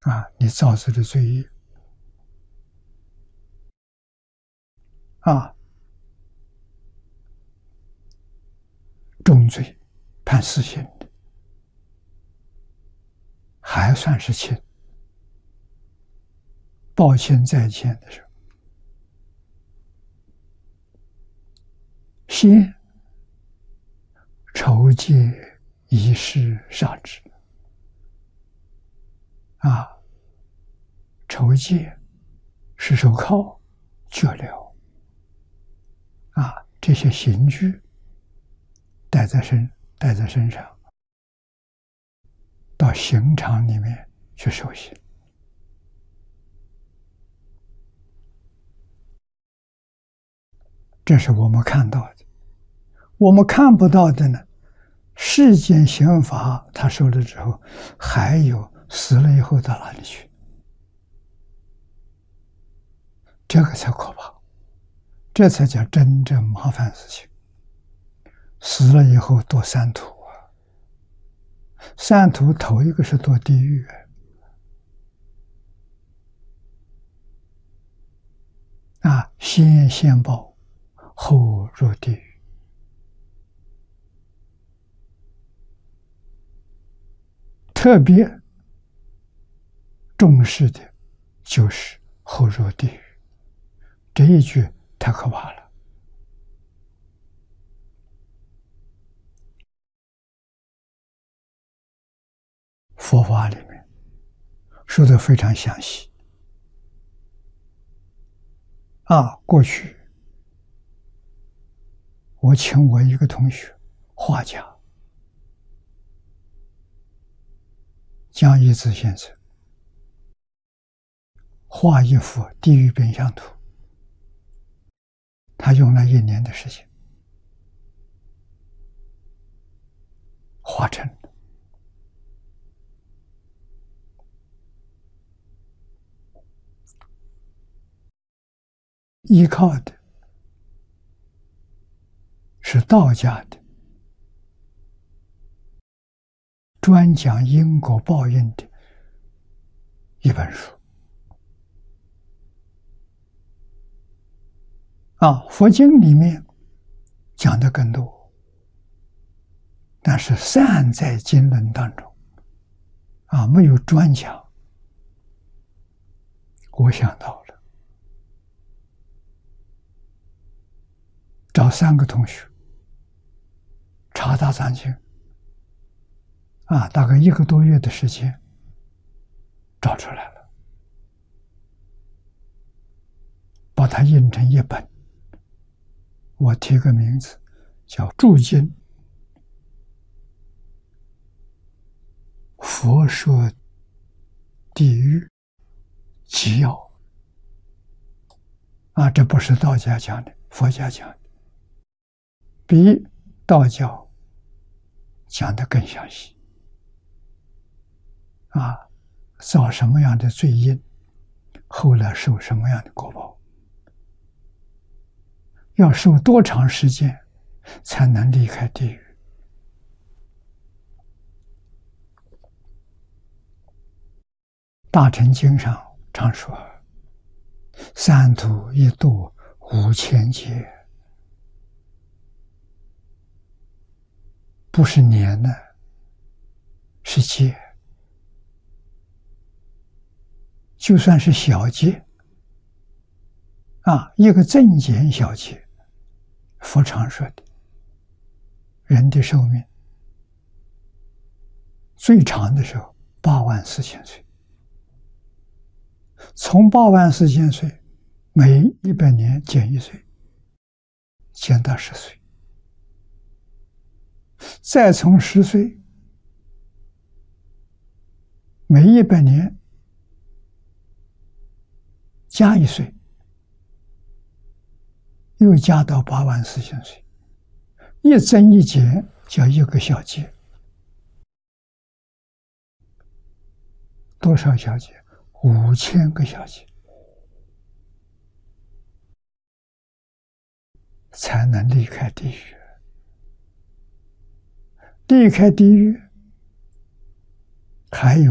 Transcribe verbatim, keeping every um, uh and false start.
啊，你造作的罪业啊，重罪判死刑的，还算是轻。报轻再轻的时候，先筹戒以示杀之啊，筹戒是手铐、脚镣啊，这些刑具带在身带在身上，到刑场里面去受刑。这是我们看到的。我们看不到的呢，世间刑罚他受了之后，还有死了以后到哪里去？这个才可怕，这才叫真正麻烦事情。死了以后堕三途啊，三途头一个是堕地狱啊，先先报，后入地狱。特别重视的就是后入地狱，这一句太可怕了。佛法里面说的非常详细啊。过去我请我一个同学，画家江一之先生，画一幅地狱变相图，他用了一年的时间画成了。依靠的是道家的专讲因果报应的一本书啊，佛经里面讲的更多，但是散在经论当中啊，没有专讲。我想到了，找三个同学查大藏经啊，大概一个多月的时间找出来了，把它印成一本，我提个名字叫《注经佛说地狱纪要》啊，这不是道家讲的，佛家讲的，比道教讲的更详细啊，造什么样的罪因，后来受什么样的果报，要受多长时间才能离开地狱。大乘经上常说，三途一度五千劫，不是年呢，是劫。就算是小劫啊，一个正减小劫，佛常说的，人的寿命最长的时候八万四千岁，从八万四千岁每一百年减一岁，减到十岁，再从十岁每一百年加一岁，又加到八万四千岁，一增一减叫一个小劫。多少小劫？五千个小劫，才能离开地狱。离开地狱，还有